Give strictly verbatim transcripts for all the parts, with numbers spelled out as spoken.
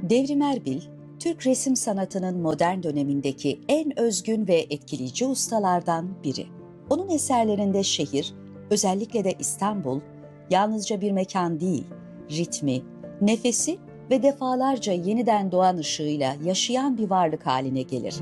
Devrim Erbil, Türk resim sanatının modern dönemindeki en özgün ve etkileyici ustalardan biri. Onun eserlerinde şehir, özellikle de İstanbul, yalnızca bir mekan değil, ritmi, nefesi ve defalarca yeniden doğan ışığıyla yaşayan bir varlık haline gelir.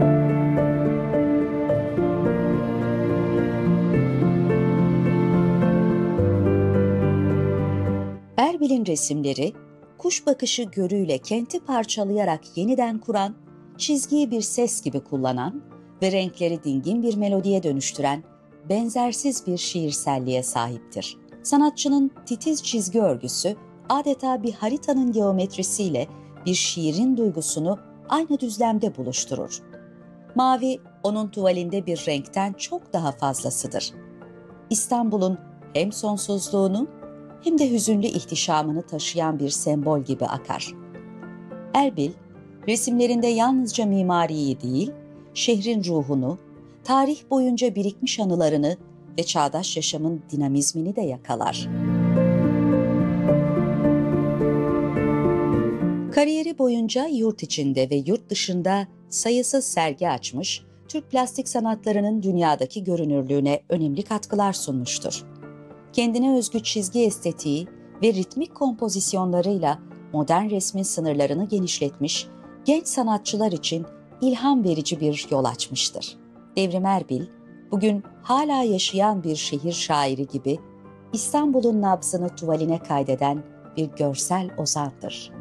Erbil'in resimleri, kuş bakışı görüyle kenti parçalayarak yeniden kuran, çizgiyi bir ses gibi kullanan ve renkleri dingin bir melodiye dönüştüren benzersiz bir şiirselliğe sahiptir. Sanatçının titiz çizgi örgüsü adeta bir haritanın geometrisiyle bir şiirin duygusunu aynı düzlemde buluşturur. Mavi, onun tuvalinde bir renkten çok daha fazlasıdır. İstanbul'un hem sonsuzluğunu hem de hüzünlü ihtişamını taşıyan bir sembol gibi akar. Erbil, resimlerinde yalnızca mimariyi değil, şehrin ruhunu, tarih boyunca birikmiş anılarını ve çağdaş yaşamın dinamizmini de yakalar. Kariyeri boyunca yurt içinde ve yurt dışında sayısız sergi açmış, Türk plastik sanatlarının dünyadaki görünürlüğüne önemli katkılar sunmuştur. Kendine özgü çizgi estetiği ve ritmik kompozisyonlarıyla modern resmin sınırlarını genişletmiş, genç sanatçılar için ilham verici bir yol açmıştır. Devrim Erbil, bugün hala yaşayan bir şehir şairi gibi İstanbul'un nabzını tuvaline kaydeden bir görsel ozandır.